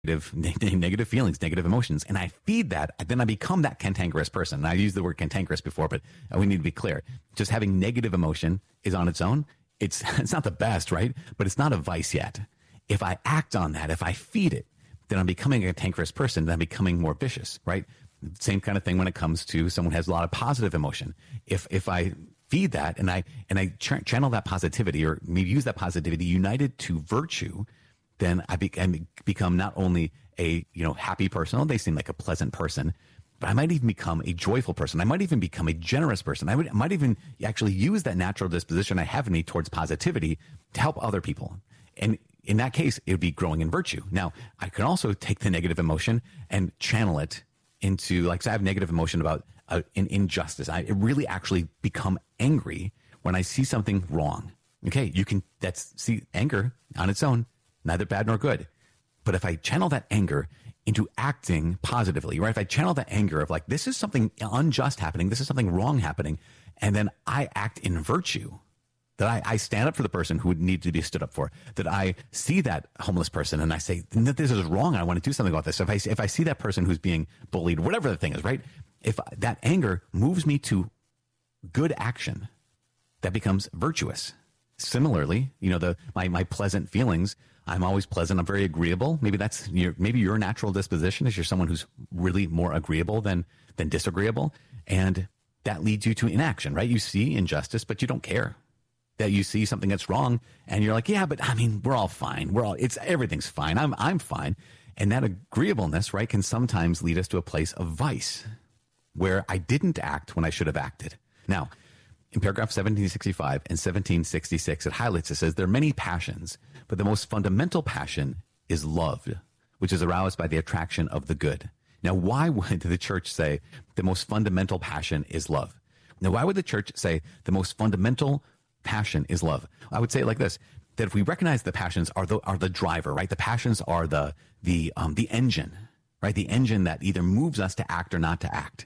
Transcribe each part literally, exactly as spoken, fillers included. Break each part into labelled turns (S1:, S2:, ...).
S1: negative, negative feelings, negative emotions, and I feed that, then I become that cantankerous person. And I used the word cantankerous before, but we need to be clear. Just having negative emotion is on its own. It's, it's not the best, right? But it's not a vice yet. If I act on that, if I feed it, then I'm becoming a cantankerous person, then I'm becoming more vicious, right? Same kind of thing when it comes to someone who has a lot of positive emotion. If, if I feed that and I, and I ch- channel that positivity, or maybe use that positivity united to virtue, then I, be- I become not only a, you know, happy person. Oh, they seem like a pleasant person, but I might even become a joyful person. I might even become a generous person. I, would, I might even actually use that natural disposition I have in me towards positivity to help other people. And in that case, it would be growing in virtue. Now, I can also take the negative emotion and channel it into, like, so I have negative emotion about uh, an injustice. I really actually become angry when I see something wrong. Okay, you can, that's, see, anger on its own, neither bad nor good. But if I channel that anger into acting positively, right? If I channel that anger of like, this is something unjust happening, this is something wrong happening, and then I act in virtue, that I, I stand up for the person who would need to be stood up for, that I see that homeless person and I say, this is wrong, I want to do something about this. If I, if I see that person who's being bullied, whatever the thing is, right? If that anger moves me to good action, that becomes virtuous. Similarly, you know, the my my pleasant feelings, I'm always pleasant, I'm very agreeable. Maybe that's your maybe your natural disposition is you're someone who's really more agreeable than than disagreeable, and that leads you to inaction, right? You see injustice, but you don't care. That you see something that's wrong and you're like, yeah, but I mean, we're all fine. We're all it's everything's fine. I'm I'm fine. And that agreeableness, right, can sometimes lead us to a place of vice where I didn't act when I should have acted. Now, in paragraph seventeen sixty-five and seventeen sixty-six, it highlights, it says, there are many passions, but the most fundamental passion is love, which is aroused by the attraction of the good. Now, why would the church say the most fundamental passion is love? Now, why would the church say the most fundamental passion is love? I would say it like this, that if we recognize the passions are the, are the driver, right? The passions are the, the, um, the engine, right? The engine that either moves us to act or not to act.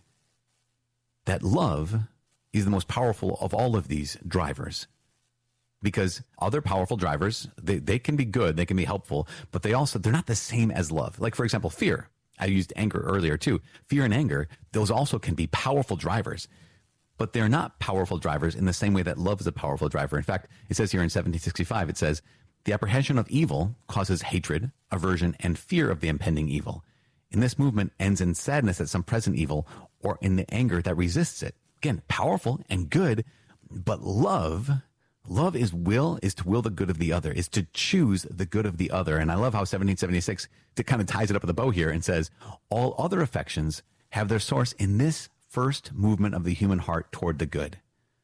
S1: That love is the most powerful of all of these drivers, because other powerful drivers, they, they can be good, they can be helpful, but they also, they're not the same as love. Like, for example, fear. I used anger earlier too. Fear and anger, those also can be powerful drivers, but they're not powerful drivers in the same way that love is a powerful driver. In fact, it says here in seventeen sixty-five, it says, the apprehension of evil causes hatred, aversion, and fear of the impending evil. And this movement ends in sadness at some present evil or in the anger that resists it. Again, powerful and good, but love, love is will, is to will the good of the other, is to choose the good of the other. And I love how seventeen seventy-six it kind of ties it up with a bow here and says, all other affections have their source in this first movement of the human heart toward the good.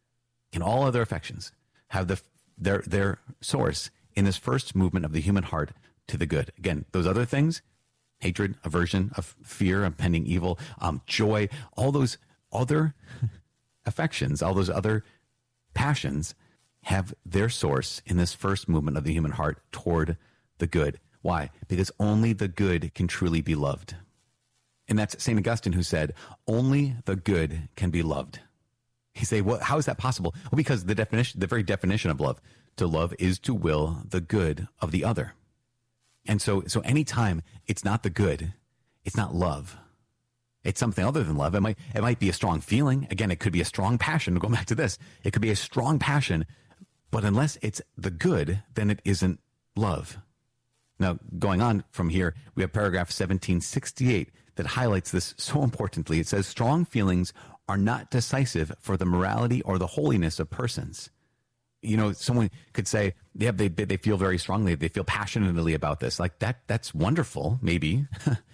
S1: And all other affections have the, their, their source in this first movement of the human heart to the good. Again, those other things, hatred, aversion, of fear, impending evil, um, joy, all those other affections, all those other passions have their source in this first movement of the human heart toward the good. Why? Because only the good can truly be loved. And that's Saint Augustine who said, only the good can be loved. You say, well, how is that possible? Well, because the definition, the very definition of love, to love is to will the good of the other. And so, so anytime it's not the good, it's not love. It's something other than love. It might, it might be a strong feeling. Again, it could be a strong passion. Going back to this, it could be a strong passion, but unless it's the good, then it isn't love. Now, going on from here, we have paragraph seventeen sixty-eight that highlights this so importantly. It says, strong feelings are not decisive for the morality or the holiness of persons. You know, someone could say, yeah, they, they feel very strongly, they feel passionately about this. Like that, that's wonderful, maybe.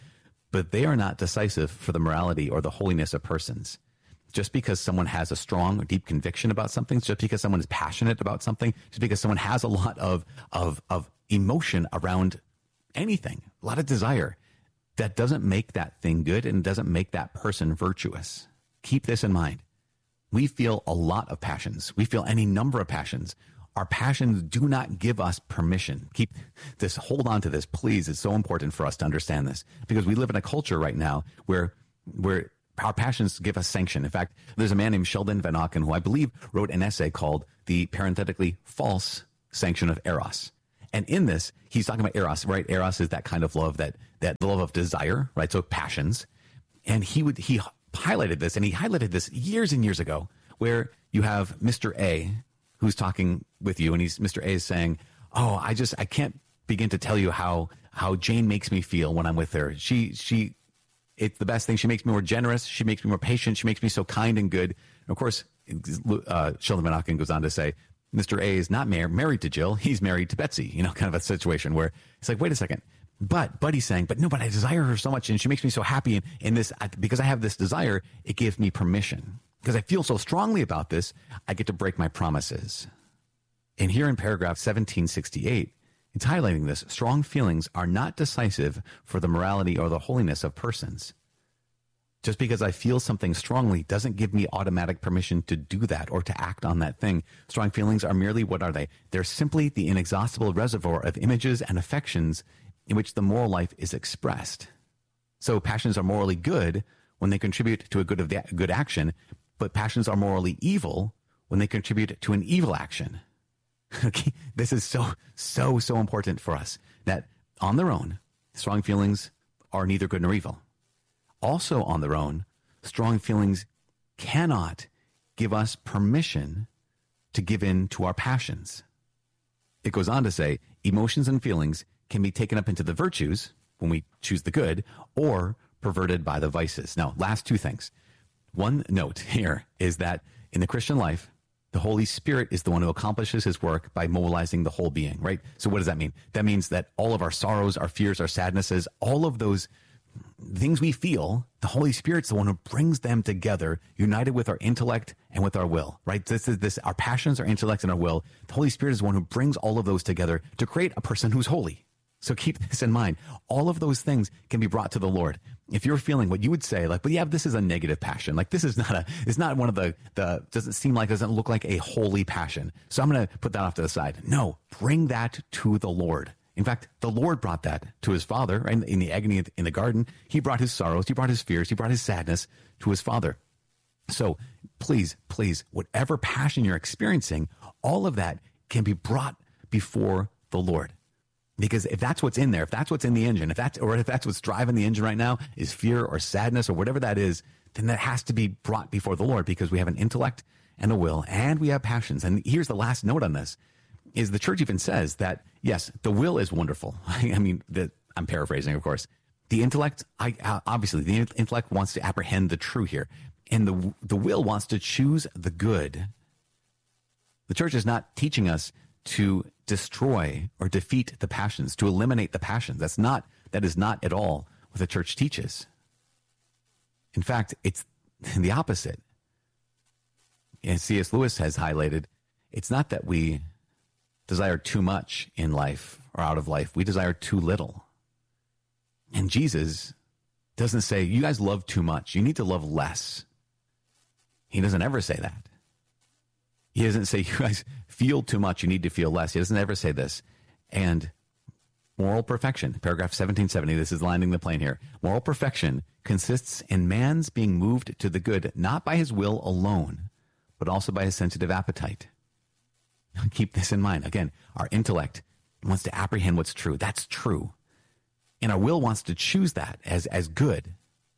S1: But they are not decisive for the morality or the holiness of persons. Just because someone has a strong or deep conviction about something, just because someone is passionate about something, just because someone has a lot of, of, of emotion around anything, a lot of desire, that doesn't make that thing good and doesn't make that person virtuous. Keep this in mind. We feel a lot of passions. We feel any number of passions. Our passions do not give us permission. Keep this, hold on to this, please. It's so important for us to understand this, because we live in a culture right now where, where our passions give us sanction. In fact, there's a man named Sheldon Van Auken who I believe wrote an essay called The Parenthetically False Sanction of Eros. And in this, he's talking about eros, right? Eros is that kind of love, that that love of desire, right? So passions. And he would he highlighted this, and he highlighted this years and years ago, where you have Mister A who's talking with you, and he's Mister A is saying, "Oh, I just I can't begin to tell you how how Jane makes me feel when I'm with her. She she it's the best thing. She makes me more generous. She makes me more patient. She makes me so kind and good." And of course, uh, Sheldon Vanauken goes on to say, Mister A is not mar- married to Jill. He's married to Betsy, you know, kind of a situation where it's like, wait a second. But Buddy's saying, but no, but I desire her so much and she makes me so happy. And, and this, I, because I have this desire, it gives me permission. Because I feel so strongly about this, I get to break my promises. And here in paragraph seventeen sixty-eight, it's highlighting this. Strong feelings are not decisive for the morality or the holiness of persons. Just because I feel something strongly doesn't give me automatic permission to do that or to act on that thing. Strong feelings are merely, what are they? They're simply the inexhaustible reservoir of images and affections in which the moral life is expressed. So passions are morally good when they contribute to a good of the, good action, but passions are morally evil when they contribute to an evil action. Okay, this is so, so, so important for us, that on their own, strong feelings are neither good nor evil. Also on their own, strong feelings cannot give us permission to give in to our passions. It goes on to say, emotions and feelings can be taken up into the virtues when we choose the good, or perverted by the vices. Now, last two things. One note here is that in the Christian life, the Holy Spirit is the one who accomplishes his work by mobilizing the whole being, right? So what does that mean? That means that all of our sorrows, our fears, our sadnesses, all of those things we feel, the Holy Spirit's the one who brings them together, united with our intellect and with our will, right? This is this, our passions, our intellect, and our will. The Holy Spirit is the one who brings all of those together to create a person who's holy. So keep this in mind. All of those things can be brought to the Lord. If you're feeling what you would say, like, but yeah, this is a negative passion. Like, this is not a, it's not one of the, the, doesn't seem like, doesn't look like a holy passion. So I'm going to put that off to the side. No, bring that to the Lord. In fact, the Lord brought that to his Father, right? In the agony in the garden. He brought his sorrows, he brought his fears, he brought his sadness to his Father. So please, please, whatever passion you're experiencing, all of that can be brought before the Lord. Because if that's what's in there, if that's what's in the engine, if that's, or if that's what's driving the engine right now is fear or sadness or whatever that is, then that has to be brought before the Lord, because we have an intellect and a will and we have passions. And here's the last note on this, is the church even says that, yes, the will is wonderful. I mean, the, I'm paraphrasing, of course. The intellect, I, obviously, the intellect wants to apprehend the true here. And the, the will wants to choose the good. The church is not teaching us to destroy or defeat the passions, to eliminate the passions. That's not, that is not at all what the church teaches. In fact, it's the opposite. As C S Lewis has highlighted, it's not that we desire too much in life or out of life. We desire too little. And Jesus doesn't say, you guys love too much. You need to love less. He doesn't ever say that. He doesn't say, you guys feel too much, you need to feel less. He doesn't ever say this. And moral perfection, paragraph seventeen seventy, this is landing the plane here. Moral perfection consists in man's being moved to the good, not by his will alone, but also by his sensitive appetite. Keep this in mind. Again, our intellect wants to apprehend what's true. That's true. And our will wants to choose that as, as good.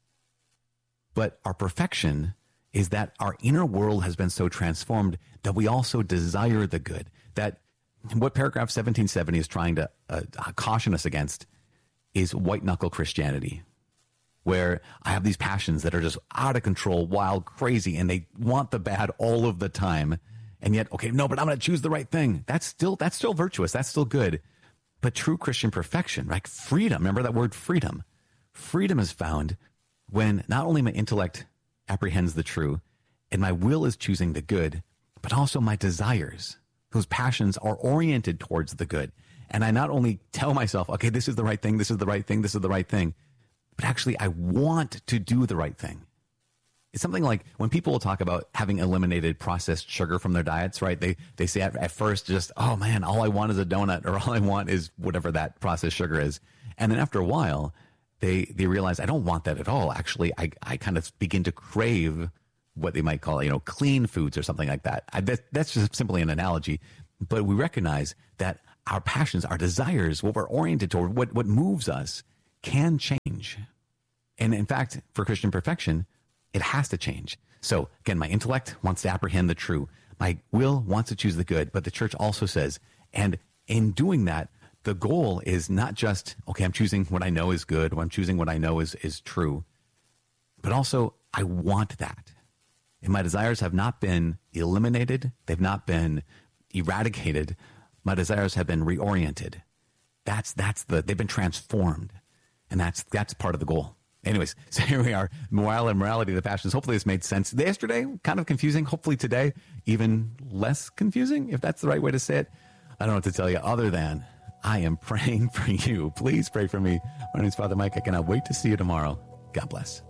S1: But our perfection is that our inner world has been so transformed that we also desire the good. That what paragraph seventeen seventy is trying to uh, caution us against is white-knuckle Christianity, where I have these passions that are just out of control, wild, crazy, and they want the bad all of the time. And yet, okay, no, but I'm going to choose the right thing. That's still, that's still virtuous. That's still good. But true Christian perfection, right? Freedom. Remember that word freedom. Freedom is found when not only my intellect apprehends the true and my will is choosing the good, but also my desires, those passions, are oriented towards the good. And I not only tell myself, okay, this is the right thing, this is the right thing, this is the right thing, but actually I want to do the right thing. It's something like when people will talk about having eliminated processed sugar from their diets, right? They they say at, at first just, oh man, all I want is a donut, or all I want is whatever that processed sugar is. And then after a while, they they realize I don't want that at all. Actually, I, I kind of begin to crave what they might call, you know, clean foods or something like that. I, that. That's just simply an analogy. But we recognize that our passions, our desires, what we're oriented toward, what, what moves us can change. And in fact, for Christian perfection, it has to change. So again, my intellect wants to apprehend the true. My will wants to choose the good. But the church also says, and in doing that, the goal is not just, okay, I'm choosing what I know is good, or I'm choosing what I know is, is true, but also I want that. And my desires have not been eliminated. They've not been eradicated. My desires have been reoriented. That's, that's the, they've been transformed. And that's, that's part of the goal. Anyways, so here we are, moral and morality of the passions. Hopefully this made sense. Yesterday, kind of confusing. Hopefully today, even less confusing, if that's the right way to say it. I don't know what to tell you other than I am praying for you. Please pray for me. My name is Father Mike. I cannot wait to see you tomorrow. God bless.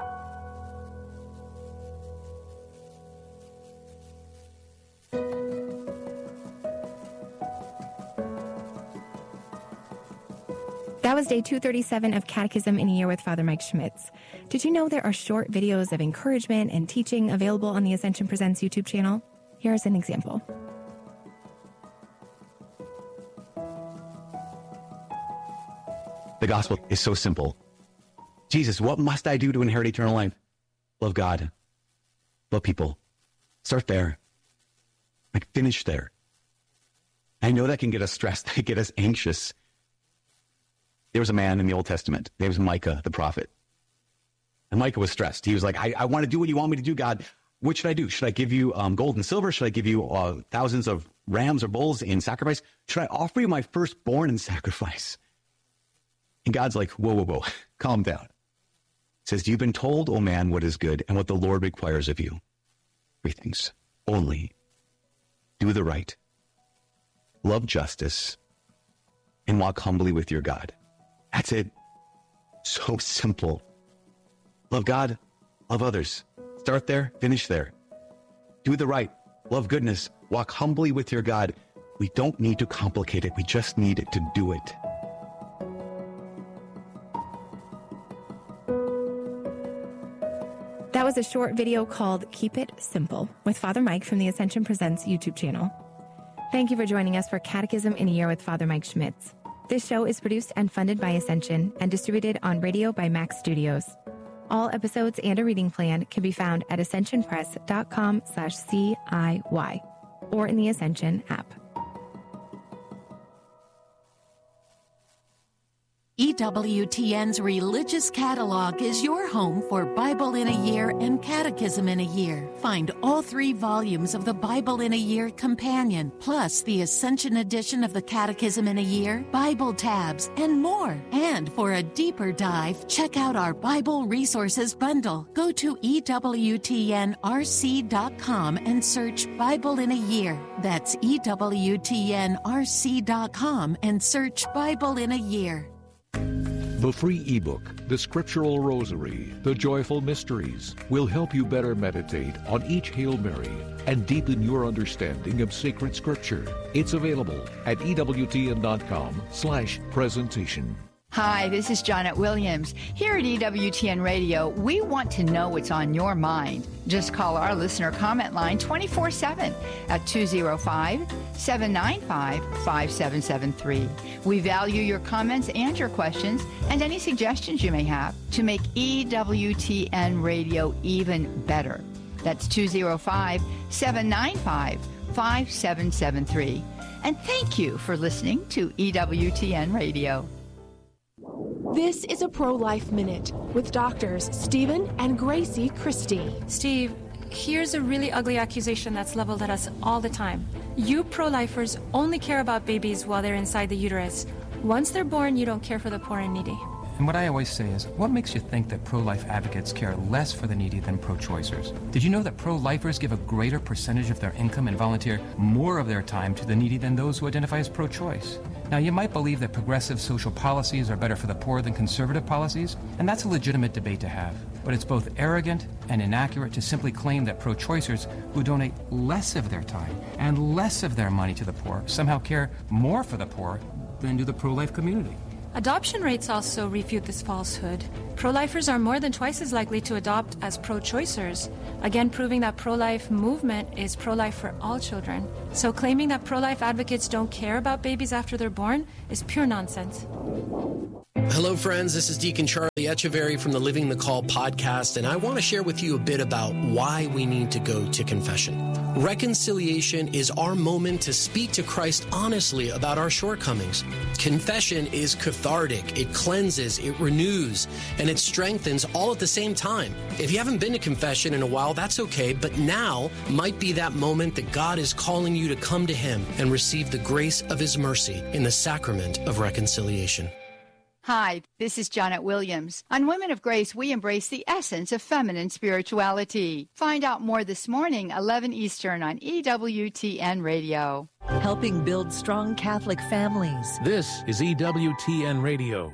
S2: That was day two thirty-seven of Catechism in a Year with Father Mike Schmitz. Did you know there are short videos of encouragement and teaching available on the Ascension Presents YouTube channel? Here's an example.
S3: The gospel is so simple. Jesus, what must I do to inherit eternal life? Love God. Love people. Start there. Like, finish there. I know that can get us stressed. That can get us anxious. There was a man in the Old Testament. There was Micah, the prophet. And Micah was stressed. He was like, I, I want to do what you want me to do, God. What should I do? Should I give you um, gold and silver? Should I give you uh, thousands of rams or bulls in sacrifice? Should I offer you my firstborn in sacrifice? And God's like, whoa, whoa, whoa, calm down. He says, you've been told, O man, what is good and what the Lord requires of you. Three things. Only do the right, love justice, and walk humbly with your God. That's it. So simple. Love God, love others. Start there, finish there. Do the right, love goodness, walk humbly with your God. We don't need to complicate it. We just need to do it.
S2: That was a short video called Keep It Simple with Father Mike from the Ascension Presents YouTube channel. Thank you for joining us for Catechism in a Year with Father Mike Schmitz. This show is produced and funded by Ascension and distributed on radio by Max Studios. All episodes and a reading plan can be found at ascensionpress.com slash CIY or in the Ascension app.
S4: E W T N's Religious Catalog is your home for Bible in a Year and Catechism in a Year. Find all three volumes of the Bible in a Year Companion, plus the Ascension edition of the Catechism in a Year, Bible tabs, and more. And for a deeper dive, check out our Bible Resources Bundle. Go to E W T N R C dot com and search Bible in a Year. That's E W T N R C dot com and search Bible in a Year.
S5: The free ebook, The Scriptural Rosary, The Joyful Mysteries, will help you better meditate on each Hail Mary and deepen your understanding of sacred Scripture. It's available at EWTN.com slash presentation.
S6: Hi, this is Janet Williams. Here at E W T N Radio, we want to know what's on your mind. Just call our listener comment line twenty-four seven at two oh five, seven nine five, five seven seven three. We value your comments and your questions and any suggestions you may have to make E W T N Radio even better. That's two oh five, seven nine five, five seven seven three. And thank you for listening to E W T N Radio.
S7: This is a Pro-Life Minute with doctors Stephen and Gracie Christie.
S8: Steve, here's a really ugly accusation that's leveled at us all the time. You pro-lifers only care about babies while they're inside the uterus. Once they're born, you don't care for the poor and needy.
S9: And what I always say is, what makes you think that pro-life advocates care less for the needy than pro-choicers? Did you know that pro-lifers give a greater percentage of their income and volunteer more of their time to the needy than those who identify as pro-choice? Now, you might believe that progressive social policies are better for the poor than conservative policies, and that's a legitimate debate to have. But it's both arrogant and inaccurate to simply claim that pro-choicers who donate less of their time and less of their money to the poor somehow care more for the poor than do the pro-life community.
S8: Adoption rates also refute this falsehood. Pro-lifers are more than twice as likely to adopt as pro-choicers, again proving that pro-life movement is pro-life for all children. So claiming that pro-life advocates don't care about babies after they're born is pure nonsense.
S10: Hello, friends. This is Deacon Charlie Echeverry from the Living the Call podcast, and I want to share with you a bit about why we need to go to confession. Reconciliation is our moment to speak to Christ honestly about our shortcomings. Confession is cathartic. It cleanses, it renews, and it strengthens all at the same time. If you haven't been to confession in a while, that's okay, but now might be that moment that God is calling you to come to Him and receive the grace of His mercy in the sacrament of reconciliation.
S6: Hi, this is Janet Williams. On Women of Grace, we embrace the essence of feminine spirituality. Find out more this morning, eleven Eastern on E W T N Radio.
S11: Helping build strong Catholic families.
S5: This is E W T N Radio.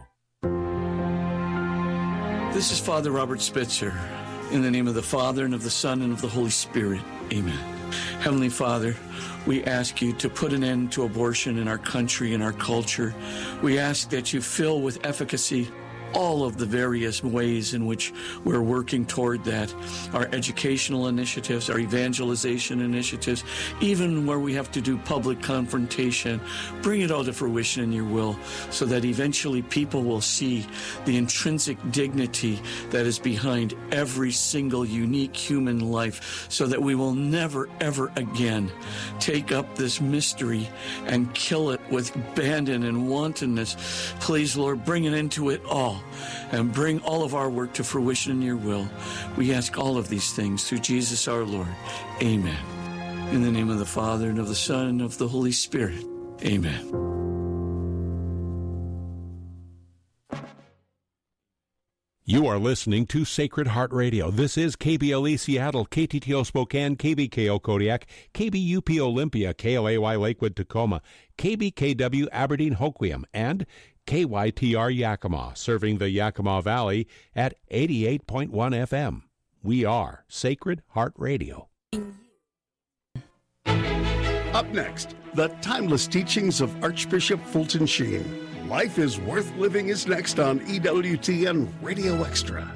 S12: This is Father Robert Spitzer. In the name of the Father, and of the Son, and of the Holy Spirit. Amen. Heavenly Father, we ask you to put an end to abortion in our country and our culture. We ask that you fill with efficacy all of the various ways in which we're working toward that. Our educational initiatives, our evangelization initiatives, even where we have to do public confrontation. Bring it all to fruition in your will so that eventually people will see the intrinsic dignity that is behind every single unique human life, so that we will never, ever again take up this mystery and kill it with abandon and wantonness. Please, Lord, bring it into it all. And bring all of our work to fruition in your will. We ask all of these things through Jesus our Lord. Amen. In the name of the Father, and of the Son, and of the Holy Spirit. Amen.
S5: You are listening to Sacred Heart Radio. This is K B L E Seattle, K T T O Spokane, K B K O Kodiak, K B U P Olympia, K L A Y Lakewood Tacoma, K B K W Aberdeen Hoquiam, and K Y T R Yakima, serving the Yakima Valley at eighty-eight point one F M. We are Sacred Heart Radio.
S13: Up next, the timeless teachings of Archbishop Fulton Sheen. Life is Worth Living is next on E W T N Radio Extra.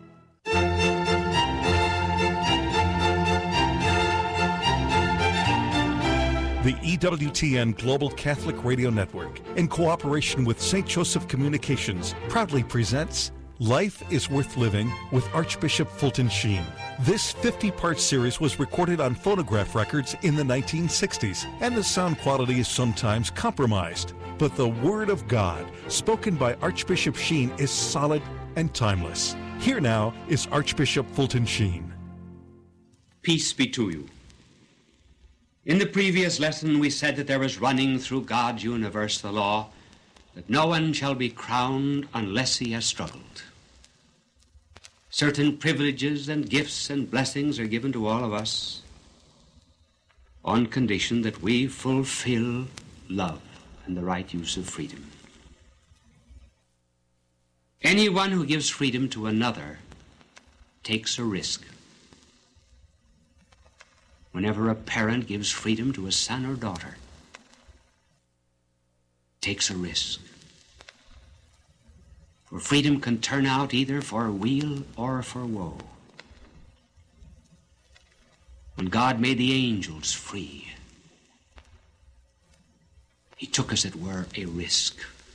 S14: The E W T N Global Catholic Radio Network, in cooperation with Saint Joseph Communications, proudly presents Life is Worth Living with Archbishop Fulton Sheen. This fifty-part series was recorded on phonograph records in the nineteen sixties, and the sound quality is sometimes compromised. But the Word of God, spoken by Archbishop Sheen, is solid and timeless. Here now is Archbishop Fulton Sheen.
S15: Peace be to you. In the previous lesson, we said that there is running through God's universe the law that no one shall be crowned unless he has struggled. Certain privileges and gifts and blessings are given to all of us on condition that we fulfill love and the right use of freedom. Anyone who gives freedom to another takes a risk. Whenever a parent gives freedom to a son or daughter, takes a risk. For freedom can turn out either for weal or for woe. When God made the angels free, he took, as it were, a risk.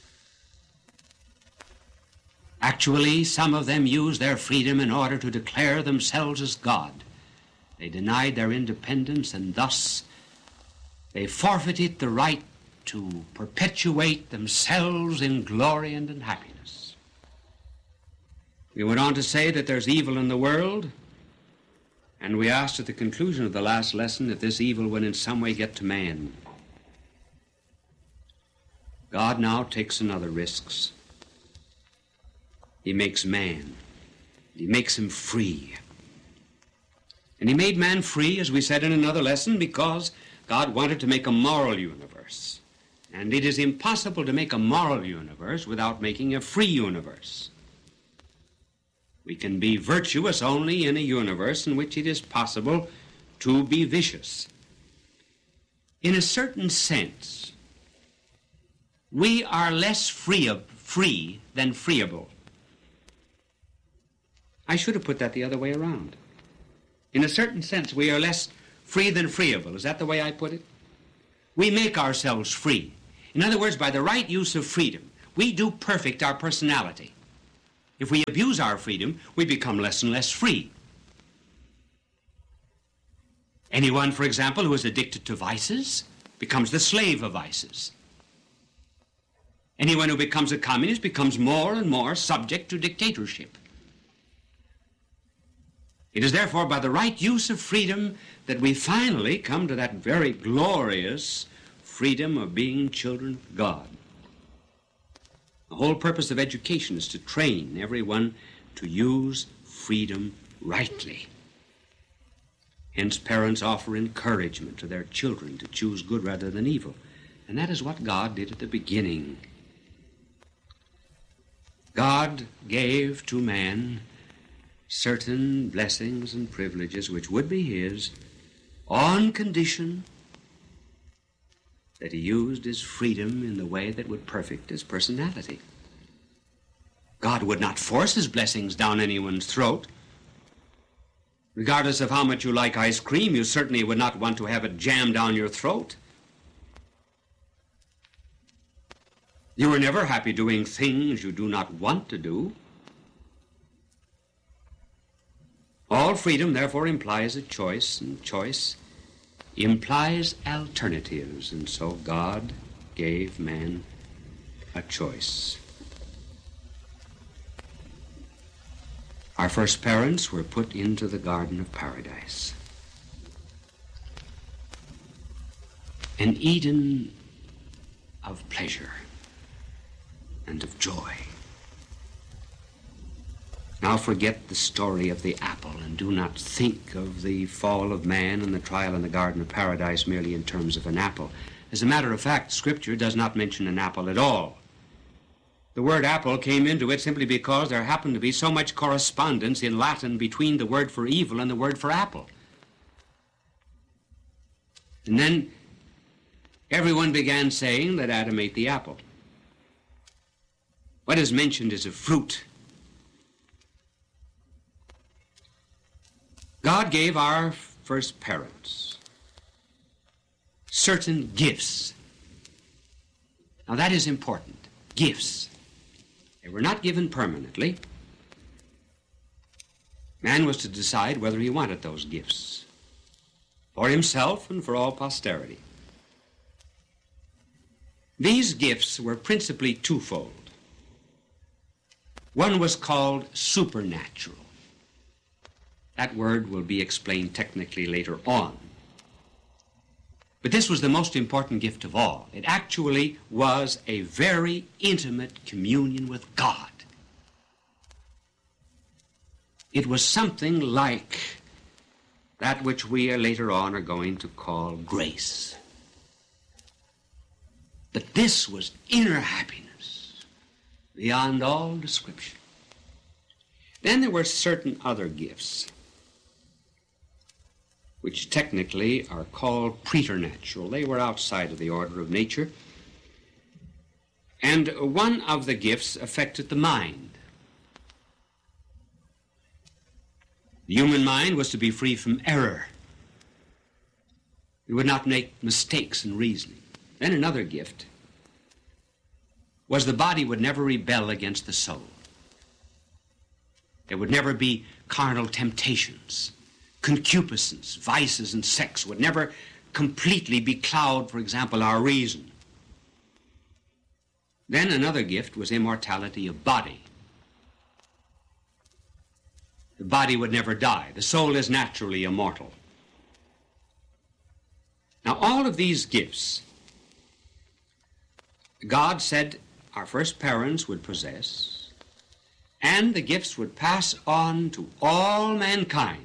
S15: Actually, some of them used their freedom in order to declare themselves as God. They denied their independence, and thus they forfeited the right to perpetuate themselves in glory and in happiness. We went on to say that there's evil in the world, and we asked at the conclusion of the last lesson if this evil would in some way get to man. God now takes another risks. He makes man. He makes him free. And he made man free, as we said in another lesson, because God wanted to make a moral universe. And it is impossible to make a moral universe without making a free universe. We can be virtuous only in a universe in which it is possible to be vicious. In a certain sense, we are less free of free than freeable. I should have put that the other way around. In a certain sense, we are less free than freeable. Is that the way I put it? We make ourselves free. In other words, by the right use of freedom, we do perfect our personality. If we abuse our freedom, we become less and less free. Anyone, for example, who is addicted to vices becomes the slave of vices. Anyone who becomes a communist becomes more and more subject to dictatorship. It is therefore by the right use of freedom that we finally come to that very glorious freedom of being children of God. The whole purpose of education is to train everyone to use freedom rightly. Hence, parents offer encouragement to their children to choose good rather than evil. And that is what God did at the beginning. God gave to man certain blessings and privileges which would be his on condition that he used his freedom in the way that would perfect his personality. God would not force his blessings down anyone's throat. Regardless of how much you like ice cream, you certainly would not want to have it jammed down your throat. You are never happy doing things you do not want to do. All freedom, therefore, implies a choice, and choice implies alternatives, and so God gave man a choice. Our first parents were put into the Garden of Paradise, an Eden of pleasure and of joy. Now forget the story of the apple and do not think of the fall of man and the trial in the Garden of Paradise merely in terms of an apple. As a matter of fact, Scripture does not mention an apple at all. The word apple came into it simply because there happened to be so much correspondence in Latin between the word for evil and the word for apple. And then everyone began saying that Adam ate the apple. What is mentioned is a fruit. God gave our first parents certain gifts. Now that is important. Gifts. They were not given permanently. Man was to decide whether he wanted those gifts for himself and for all posterity. These gifts were principally twofold. One was called supernatural. That word will be explained technically later on. But this was the most important gift of all. It actually was a very intimate communion with God. It was something like that which we are later on are going to call grace. But this was inner happiness beyond all description. Then there were certain other gifts, which technically are called preternatural. They were outside of the order of nature. And one of the gifts affected the mind. The human mind was to be free from error. It would not make mistakes in reasoning. Then another gift was the body would never rebel against the soul. There would never be carnal temptations. Concupiscence, vices, and sex would never completely becloud, for example, our reason. Then another gift was immortality of body. The body would never die. The soul is naturally immortal. Now, all of these gifts, God said our first parents would possess, and the gifts would pass on to all mankind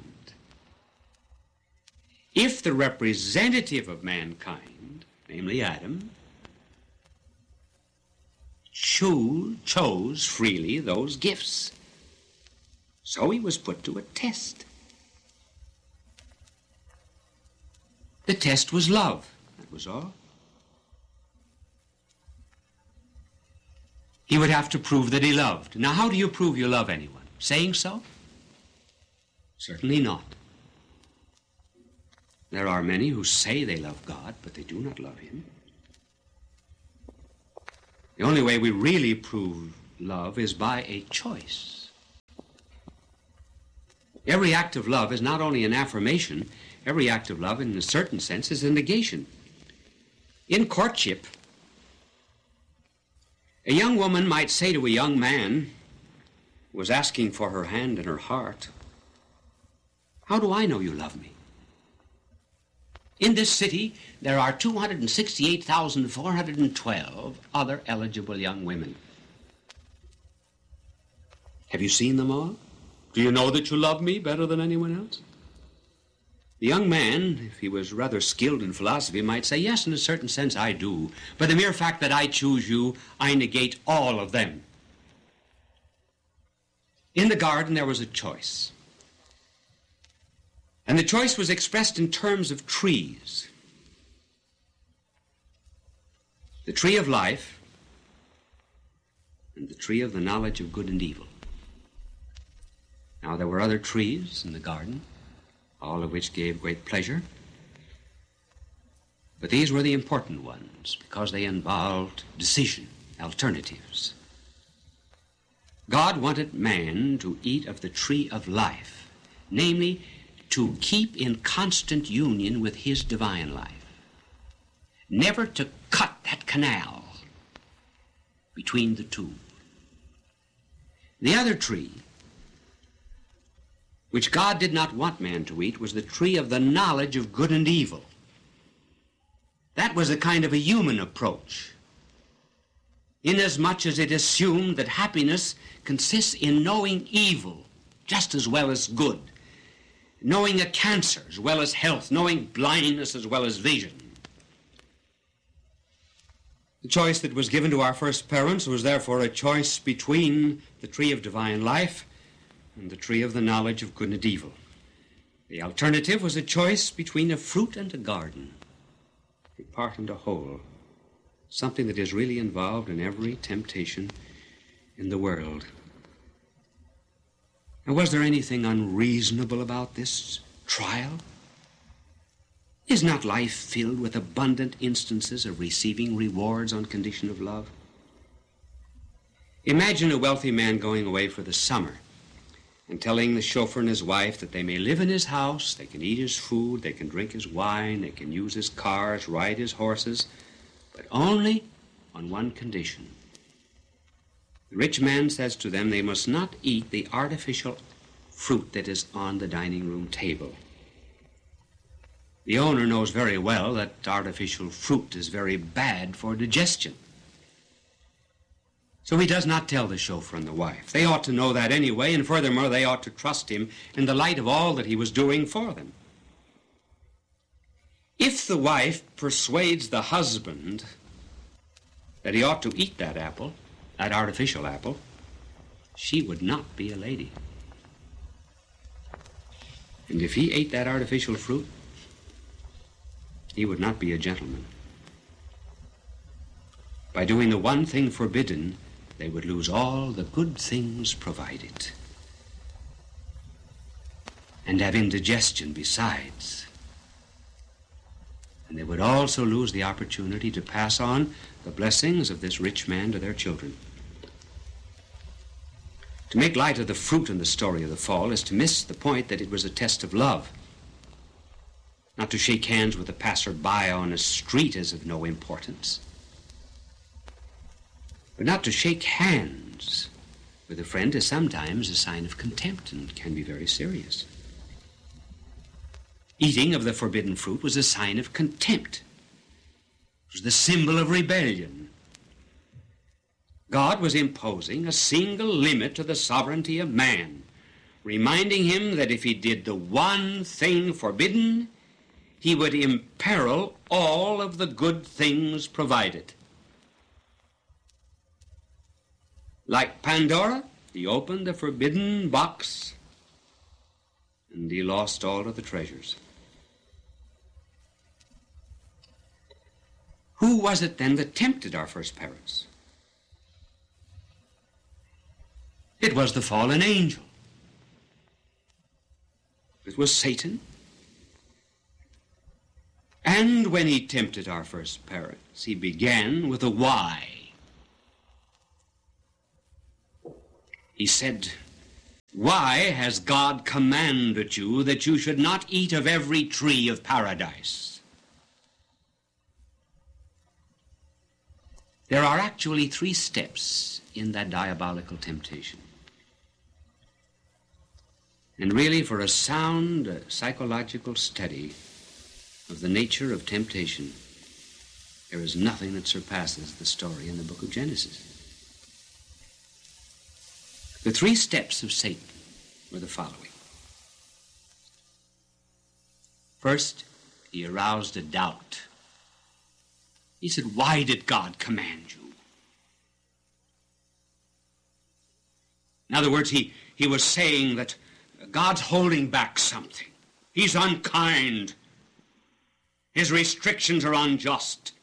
S15: if the representative of mankind, namely Adam, cho- chose freely those gifts. So he was put to a test. The test was love. That was all. he would have to prove that he loved. Now, how do you prove you love anyone? Saying so? Certainly not. There are many who say they love God, but they do not love him. The only way we really prove love is by a choice. Every act of love is not only an affirmation, every act of love, in a certain sense, is a negation. In courtship, a young woman might say to a young man who was asking for her hand and her heart, "How do I know you love me? In this city, there are two hundred sixty-eight thousand four hundred twelve other eligible young women. Have you seen them all? Do you know that you love me better than anyone else?" The young man, if he was rather skilled in philosophy, might say, "Yes, in a certain sense I do. But the mere fact that I choose you, I negate all of them." In the garden, there was a choice. And the choice was expressed in terms of trees. The tree of life and the tree of the knowledge of good and evil. Now, there were other trees in the garden, all of which gave great pleasure. But these were the important ones because they involved decision, alternatives. God wanted man to eat of the tree of life, namely, to keep in constant union with his divine life. Never to cut that canal between the two. The other tree, which God did not want man to eat, was the tree of the knowledge of good and evil. That was a kind of a human approach, inasmuch as it assumed that happiness consists in knowing evil just as well as good, knowing a cancer as well as health, knowing blindness as well as vision. The choice that was given to our first parents was therefore a choice between the tree of divine life and the tree of the knowledge of good and evil. The alternative was a choice between a fruit and a garden, a part and a whole, something that is really involved in every temptation in the world. Now, was there anything unreasonable about this trial? Is not life filled with abundant instances of receiving rewards on condition of love? Imagine a wealthy man going away for the summer and telling the chauffeur and his wife that they may live in his house, they can eat his food, they can drink his wine, they can use his cars, ride his horses, but only on one condition. The rich man says to them they must not eat the artificial fruit that is on the dining room table. The owner knows very well that artificial fruit is very bad for digestion. So he does not tell the chauffeur and the wife. They ought to know that anyway, and furthermore, they ought to trust him in the light of all that he was doing for them. If the wife persuades the husband that he ought to eat that apple, that artificial apple, she would not be a lady. And if he ate that artificial fruit, he would not be a gentleman. By doing the one thing forbidden, they would lose all the good things provided, and have indigestion besides. And they would also lose the opportunity to pass on the blessings of this rich man to their children. To make light of the fruit in the story of the fall is to miss the point that it was a test of love. Not to shake hands with a passer-by on a street is of no importance. But not to shake hands with a friend is sometimes a sign of contempt and can be very serious. Eating of the forbidden fruit was a sign of contempt. It was the symbol of rebellion. God was imposing a single limit to the sovereignty of man, reminding him that if he did the one thing forbidden, he would imperil all of the good things provided. Like Pandora, he opened the forbidden box and he lost all of the treasures. Who was it then that tempted our first parents? It was the fallen angel. It was Satan. And when he tempted our first parents, he began with a why. He said, "Why has God commanded you that you should not eat of every tree of paradise?" There are actually three steps in that diabolical temptation. And really, for a sound uh, psychological study of the nature of temptation, there is nothing that surpasses the story in the book of Genesis. The three steps of Satan were the following. First, he aroused a doubt. He said, "Why did God command you?" In other words, he, he was saying that God's holding back something. He's unkind. His restrictions are unjust.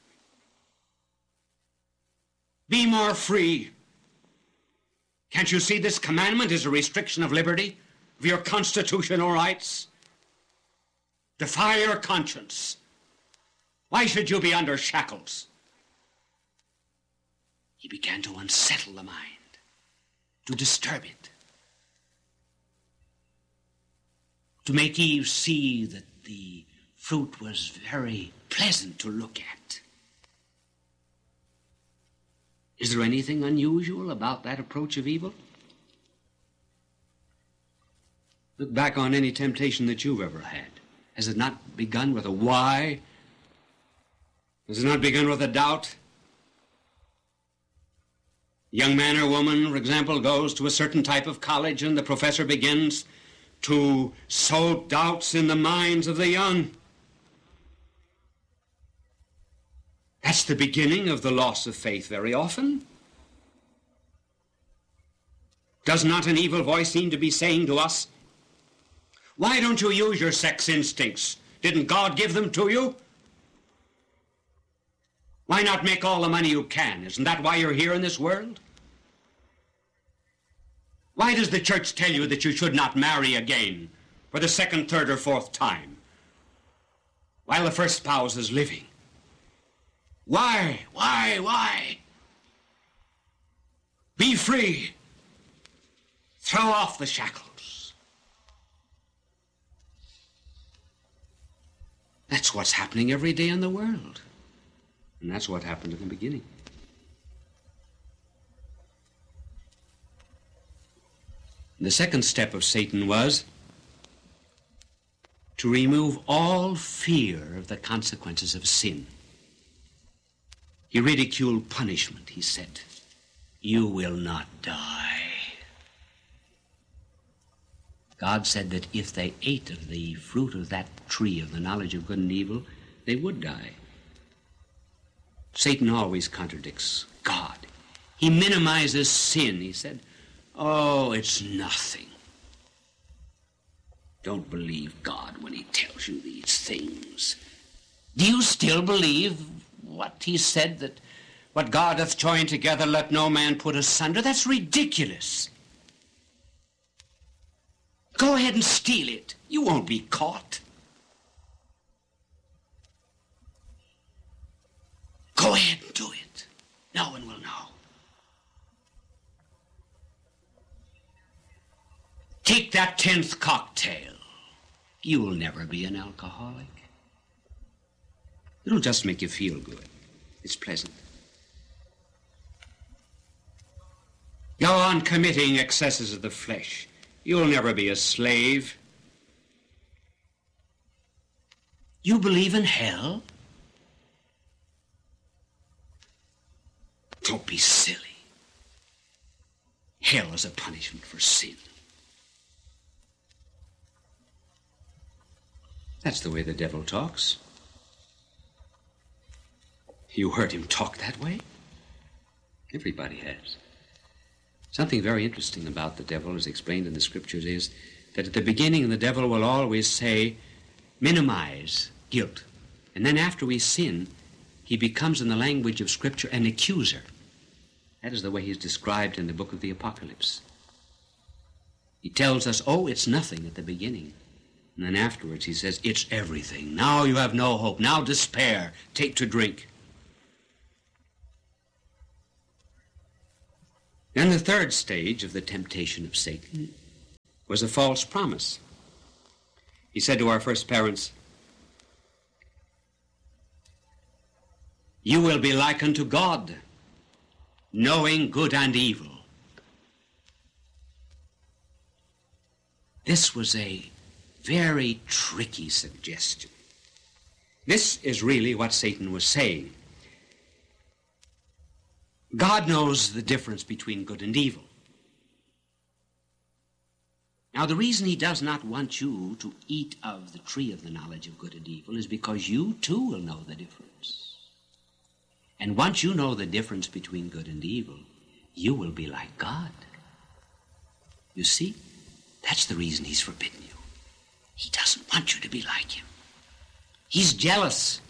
S15: Be more free. Can't you see this commandment is a restriction of liberty, of your constitutional rights? Defy your conscience. Why should you be under shackles? He began to unsettle the mind, to disturb it, to make Eve see that the fruit was very pleasant to look at. Is there anything unusual about that approach of evil? Look back on any temptation that you've ever had. Has it not begun with a why? Has it not begun with a doubt? A young man or woman, for example, goes to a certain type of college and the professor begins to sow doubts in the minds of the young. That's the beginning of the loss of faith very often. Does not an evil voice seem to be saying to us, "Why don't you use your sex instincts? Didn't God give them to you? Why not make all the money you can? Isn't that why you're here in this world? Why does the church tell you that you should not marry again for the second, third, or fourth time while the first spouse is living? Why? Why? Why? Be free. Throw off the shackles." That's what's happening every day in the world. And that's what happened in the beginning. The second step of Satan was to remove all fear of the consequences of sin. He ridiculed punishment. He said, "You will not die." God said that if they ate of the fruit of that tree of the knowledge of good and evil, they would die. Satan always contradicts God. He minimizes sin. He said, "Oh, it's nothing." Don't believe God when he tells you these things. Do you still believe what he said, that what God hath joined together, let no man put asunder? That's ridiculous. Go ahead and steal it. You won't be caught. Go ahead and do it. No one will know. Take that tenth cocktail. You will never be an alcoholic. It'll just make you feel good. It's pleasant. Go on committing excesses of the flesh. You'll never be a slave. You believe in hell? Don't be silly. Hell is a punishment for sin. That's the way the devil talks. You heard him talk that way? Everybody has. Something very interesting about the devil, as explained in the scriptures, is that at the beginning the devil will always say, minimize guilt. And then after we sin, he becomes, in the language of scripture, an accuser. That is the way he's described in the book of the Apocalypse. He tells us, oh, it's nothing at the beginning. And then afterwards he says, it's everything. Now you have no hope. Now despair. Take to drink. Then the third stage of the temptation of Satan was a false promise. He said to our first parents, you will be like unto God, knowing good and evil. This was a very tricky suggestion. This is really what Satan was saying. God knows the difference between good and evil. Now, the reason he does not want you to eat of the tree of the knowledge of good and evil is because you, too, will know the difference. And once you know the difference between good and evil, you will be like God. You see, that's the reason he's forbidden you. He doesn't want you to be like him. He's jealous.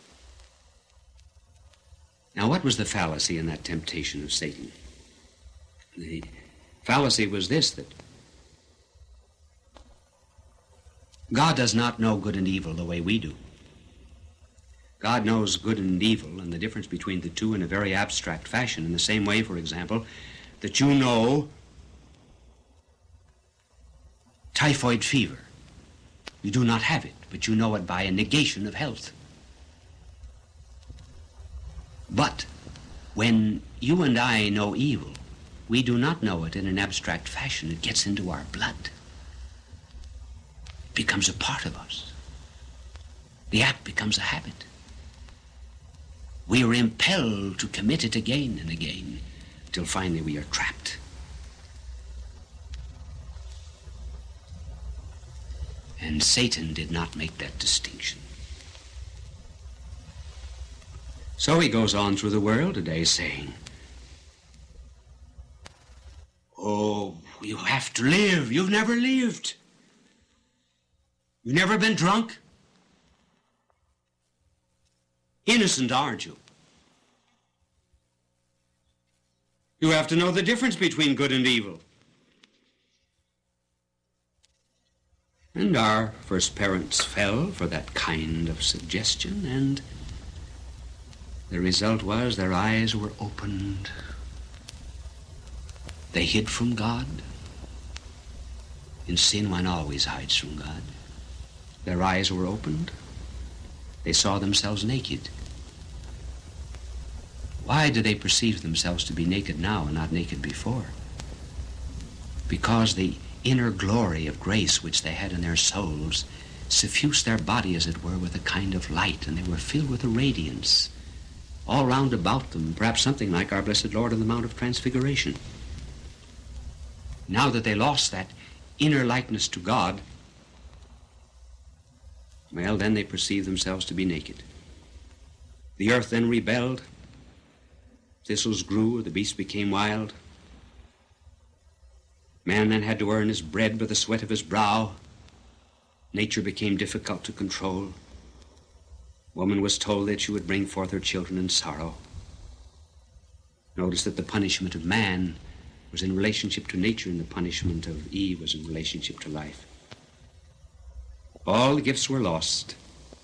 S15: Now, what was the fallacy in that temptation of Satan? The fallacy was this, that God does not know good and evil the way we do. God knows good and evil and the difference between the two in a very abstract fashion. In the same way, for example, that you know typhoid fever. You do not have it, but you know it by a negation of health. But when you and I know evil, we do not know it in an abstract fashion. It gets into our blood. It becomes a part of us. The act becomes a habit. We are impelled to commit it again and again till finally we are trapped. And Satan did not make that distinction. So he goes on through the world today saying, oh, you have to live. You've never lived. You've never been drunk. Innocent, aren't you? You have to know the difference between good and evil. And our first parents fell for that kind of suggestion, and the result was their eyes were opened. They hid from God. And sin, one always hides from God. Their eyes were opened. They saw themselves naked. Why do they perceive themselves to be naked now and not naked before? Because the inner glory of grace which they had in their souls suffused their body, as it were, with a kind of light, and they were filled with a radiance all round about them, perhaps something like our blessed Lord on the Mount of Transfiguration. Now that they lost that inner likeness to God, well, then they perceived themselves to be naked. The earth then rebelled. Thistles grew, the beast became wild. Man then had to earn his bread by the sweat of his brow. Nature became difficult to control. Woman was told that she would bring forth her children in sorrow. Notice that the punishment of man was in relationship to nature, and the punishment of Eve was in relationship to life. All the gifts were lost.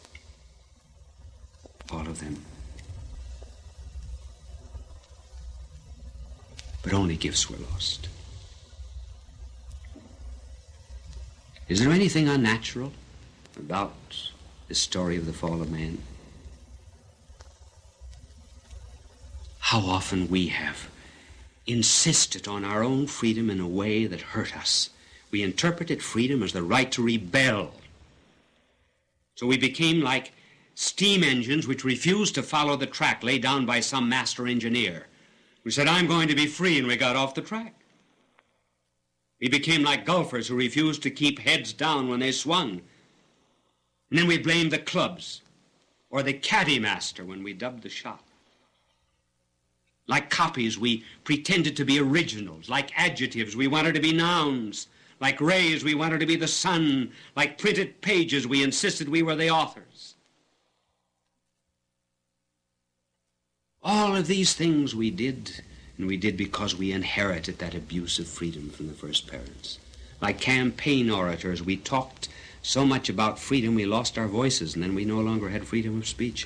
S15: All of them. But only gifts were lost. Is there anything unnatural about this story of the fall of man? How often we have insisted on our own freedom in a way that hurt us. We interpreted freedom as the right to rebel. So we became like steam engines which refused to follow the track laid down by some master engineer. We said, I'm going to be free, and we got off the track. We became like golfers who refused to keep heads down when they swung. And then we blamed the clubs or the caddy master when we dubbed the shot. Like copies, we pretended to be originals. Like adjectives, we wanted to be nouns. Like rays, we wanted to be the sun. Like printed pages, we insisted we were the authors. All of these things we did, and we did because we inherited that abuse of freedom from the first parents. Like campaign orators, we talked so much about freedom we lost our voices, and then we no longer had freedom of speech.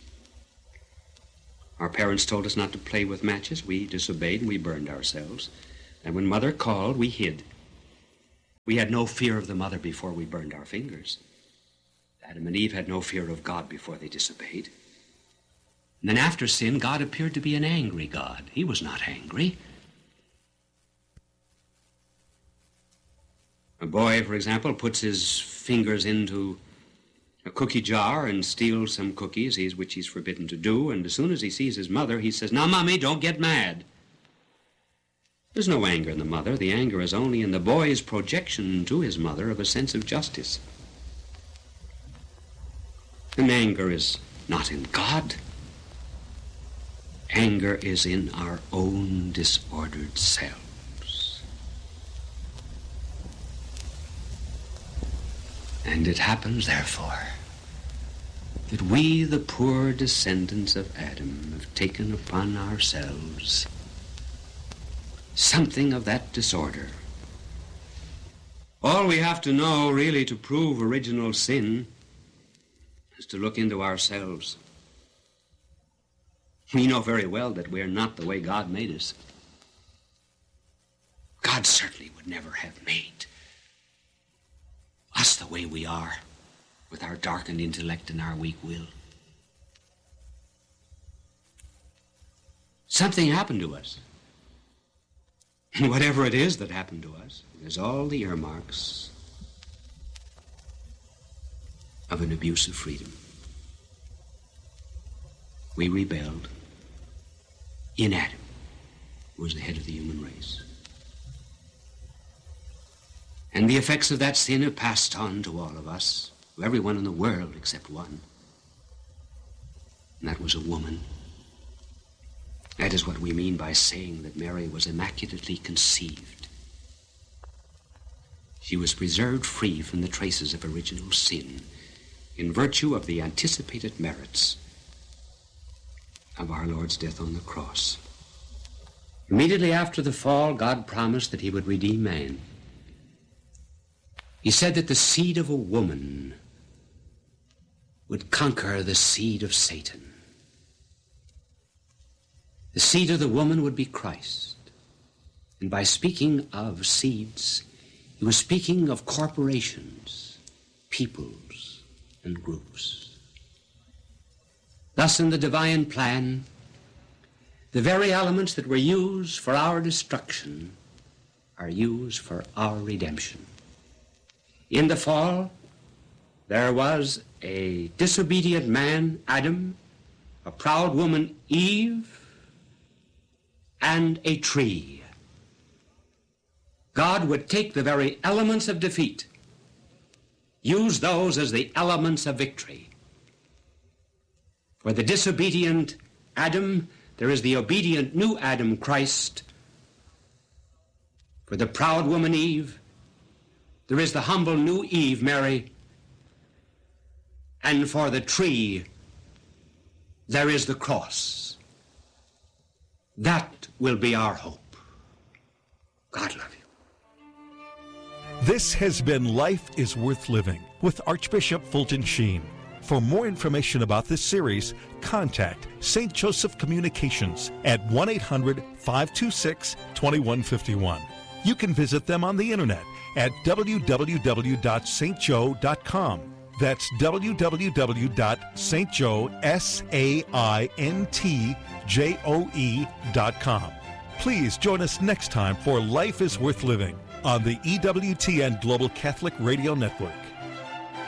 S15: Our parents told us not to play with matches. We disobeyed and we burned ourselves. And when Mother called, we hid. We had no fear of the mother before we burned our fingers. Adam and Eve had no fear of God before they disobeyed. And then after sin, God appeared to be an angry God. He was not angry. A boy, for example, puts his fingers into a cookie jar and steals some cookies, which he's forbidden to do, and as soon as he sees his mother, he says, "Now, Mommy, don't get mad." There's no anger in the mother. The anger is only in the boy's projection to his mother of a sense of justice. And anger is not in God. Anger is in our own disordered selves. And it happens, therefore, that we, the poor descendants of Adam, have taken upon ourselves something of that disorder. All we have to know, really, to prove original sin is to look into ourselves. We know very well that we're not the way God made us. God certainly would never have made us the way we are, with our darkened intellect and our weak will. Something happened to us. And whatever it is that happened to us, there's all the earmarks of an abuse of freedom. We rebelled in Adam, who was the head of the human race. And the effects of that sin have passed on to all of us, to everyone in the world except one. And that was a woman. That is what we mean by saying that Mary was immaculately conceived. She was preserved free from the traces of original sin in virtue of the anticipated merits of our Lord's death on the cross. Immediately after the fall, God promised that he would redeem man. He said that the seed of a woman would conquer the seed of Satan. The seed of the woman would be Christ. And by speaking of seeds, he was speaking of corporations, peoples, and groups. Thus, in the divine plan, the very elements that were used for our destruction are used for our redemption. In the fall, there was a disobedient man, Adam, a proud woman, Eve, and a tree. God would take the very elements of defeat, use those as the elements of victory. For the disobedient Adam, there is the obedient new Adam, Christ. For the proud woman, Eve, there is the humble new Eve, Mary. And for the tree, there is the cross. That will be our hope. God love you.
S14: This has been Life is Worth Living with Archbishop Fulton Sheen. For more information about this series, contact Saint Joseph Communications at one eight hundred, five two six, two one five one. You can visit them on the internet at w w w dot st joe dot com. That's w w w dot st joe dot com. Please join us next time for Life is Worth Living on the E W T N Global Catholic Radio Network.